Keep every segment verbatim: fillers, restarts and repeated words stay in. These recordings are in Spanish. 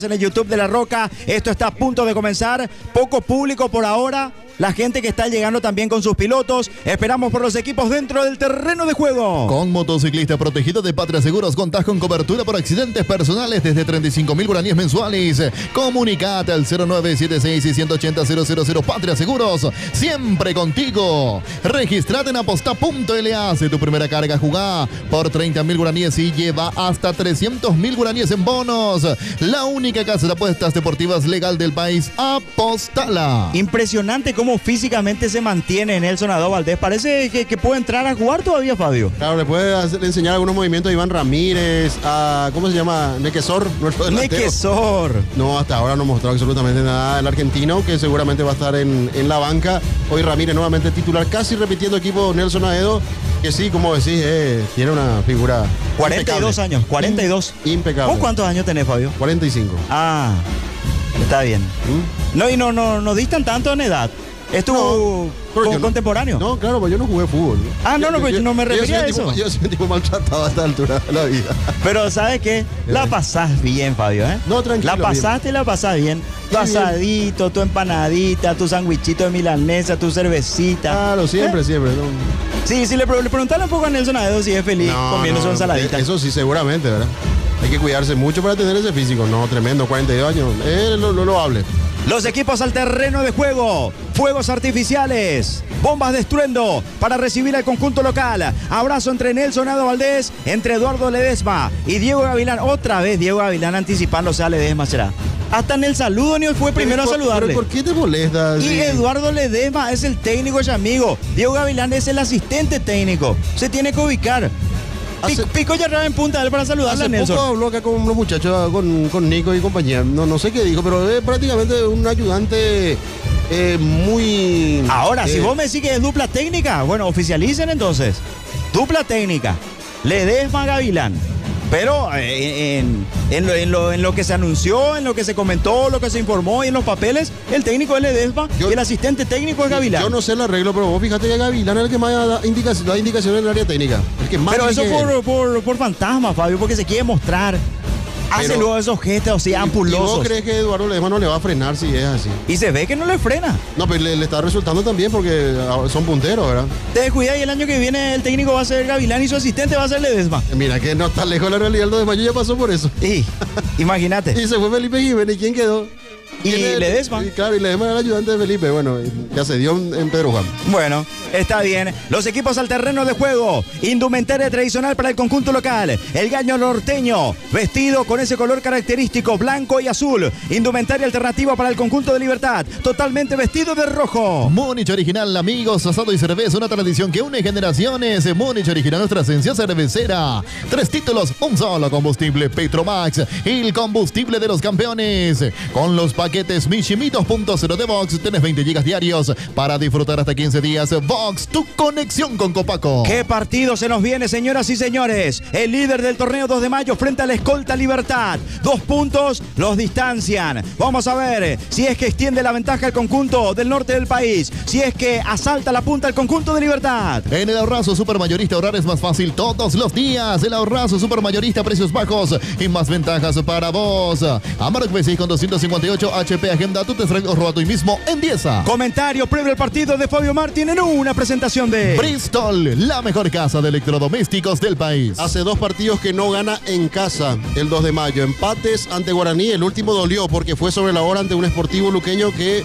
En el YouTube de La Roca, esto está a punto de comenzar, poco público por ahora, la gente que está llegando también con sus pilotos, esperamos por los equipos dentro del terreno de juego. Con motociclista protegido de Patria Seguros, contás con cobertura por accidentes personales desde treinta y cinco mil guaraníes mensuales. Comunicate al cero nueve siete seis, uno ocho cero, cero cero Patria Seguros, siempre contigo. Registrate en aposta punto l a, hace tu primera carga, jugá por treinta mil guaraníes y lleva hasta trescientos mil guaraníes en bonos. La única casa de apuestas deportivas legal del país, apostala. Impresionante cómo físicamente se mantiene Nelson Adao Valdés. Parece que, que puede entrar a jugar todavía, Fabio. Claro, le puede hacer, enseñar algunos movimientos a Iván Ramírez, a, ¿cómo se llama? Nequesor, nuestro delantero. Nequesor. No, hasta ahora no mostró absolutamente nada el argentino, que seguramente va a estar en, en la banca. Hoy Ramírez nuevamente titular, casi repitiendo equipo Nelson Aedo, que sí, como decís, eh, tiene una figura cuarenta y dos impecable. años, cuarenta y dos. Impecable. ¿Vos cuántos años tenés, Fabio? cuarenta y cinco. Ah, está bien. ¿Mm? No, y no, no, no distan tanto en edad. ¿Estuvo no, con, no, contemporáneo? No, claro, pues yo no jugué fútbol. ¿no? Ah, no, no, pues yo no me refería a eso. Tipo, yo soy un tipo maltratado a esta altura de la vida. Pero ¿sabes qué? La pasás bien, Fabio, ¿eh? No, tranquilo. La pasaste y la pasás bien. Tu asadito, tu empanadita, tu sandwichito de milanesa, tu cervecita. Claro, siempre, ¿Eh? siempre. ¿no? Sí, sí, le, le preguntaron un poco a Nelson Aedo si es feliz no, comiendo no, su ensaladita. Eso sí, seguramente, ¿verdad? Hay que cuidarse mucho para tener ese físico. No, tremendo, cuarenta y dos años. Es lo, lo loable. Los equipos al terreno de juego, fuegos artificiales, bombas de estruendo para recibir al conjunto local. Abrazo entre Nelson Adao Valdés, entre Eduardo Ledesma y Diego Gavilán. Otra vez Diego Gavilán anticipándose a Ledesma, será. Hasta en el saludo ni fue primero por, a saludarle. ¿Pero por qué te molestas? Y sí. Eduardo Ledesma es el técnico y amigo. Diego Gavilán es el asistente técnico. Se tiene que ubicar. Hace, Pico ya en punta de él para saludarle a Nelson. Hace poco habló acá con unos muchachos, con, con Nico y compañía. No, no sé qué dijo, pero es prácticamente un ayudante eh, muy... Ahora, eh, si vos me decís que es dupla técnica, bueno, oficialicen entonces. Dupla técnica. Ledesma Gavilán. Pero eh, en, en, lo, en, lo, en lo que se anunció, en lo que se comentó, lo que se informó y en los papeles, el técnico es Ledesma yo, y el asistente técnico es Gavilán. Yo no sé el arreglo, pero vos fíjate que Gavilán es el que más da indicaciones da indicación en el área técnica. El que más pero eso por, por, por, por fantasma, Fabio, porque se quiere mostrar. Hace pero, luego esos gestos así ampulosos. ¿Y vos crees que Eduardo Ledesma no le va a frenar si es así? Y se ve que no le frena. No, pero le, le está resultando también porque son punteros, ¿verdad? Te descuida y el año que viene el técnico va a ser Gavilán y su asistente va a ser Ledesma. Mira que no está lejos de la realidad, el dos de mayo ya pasó por eso. Y, imagínate. Y se fue Felipe Jiménez, ¿y quién quedó? Y Ledesma. Y claro, y Ledesma era el ayudante de Felipe. Bueno, ya se dio en Pedro Juan. Bueno, está bien. Los equipos al terreno de juego. Indumentaria tradicional para el conjunto local. El gallo norteño, vestido con ese color característico, blanco y azul. Indumentaria alternativa para el conjunto de Libertad. Totalmente vestido de rojo. Múnich Original, amigos, asado y cerveza. Una tradición que une generaciones. Múnich Original, nuestra esencia cervecera. Tres títulos, un solo combustible. Petromax, el combustible de los campeones. Con los paquetes Mishimi dos punto cero de Vox tenés veinte gigas diarios para disfrutar hasta quince días. Vox, tu conexión con Copaco. ¿Qué partido se nos viene, señoras y señores? El líder del torneo dos de mayo frente a la escolta Libertad. Dos puntos los distancian. Vamos a ver si es que extiende la ventaja el conjunto del norte del país. Si es que asalta la punta el conjunto de Libertad. En el Ahorrazo Supermayorista ahorrar es más fácil todos los días. El Ahorrazo Supermayorista, precios bajos y más ventajas para vos. Amarok B seis con doscientos cincuenta y ocho H P Agenda, tu test drive o roba tú mismo en Dieza. Comentario previo al partido de Fabio Martín en una presentación de Bristol, la mejor casa de electrodomésticos del país. Hace dos partidos que no gana en casa el dos de mayo. Empates ante Guaraní, el último dolió porque fue sobre la hora ante un Sportivo Luqueño que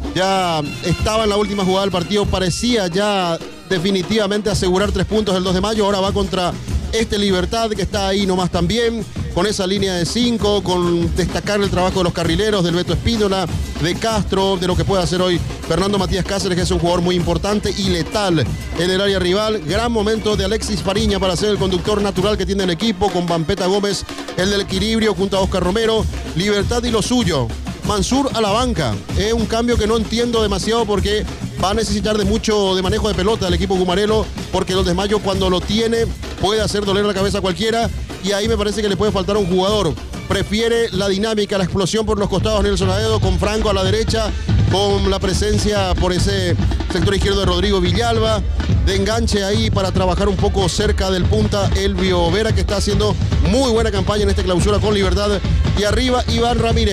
ya estaba en la última jugada del partido, parecía ya definitivamente asegurar tres puntos el dos de mayo. Ahora va contra este Libertad que está ahí nomás también, con esa línea de cinco, con destacar el trabajo de los carrileros, del Beto Espínola, de Castro, de lo que puede hacer hoy Fernando Matías Cáceres, que es un jugador muy importante y letal en el área rival. Gran momento de Alexis Fariña para ser el conductor natural que tiene el equipo, con Vampeta Gómez, el del equilibrio, junto a Oscar Romero. Libertad y lo suyo. Mansur a la banca. Es un cambio que no entiendo demasiado porque va a necesitar de mucho de manejo de pelota el equipo gumarelo, porque el dos de mayo cuando lo tiene puede hacer doler la cabeza a cualquiera y ahí me parece que le puede faltar un jugador. Prefiere la dinámica, la explosión por los costados Nelson Aedo, con Franco a la derecha, con la presencia por ese sector izquierdo de Rodrigo Villalba, de enganche ahí para trabajar un poco cerca del punta Elvio Vera, que está haciendo muy buena campaña en esta clausura con Libertad Y arriba Iván Ramírez.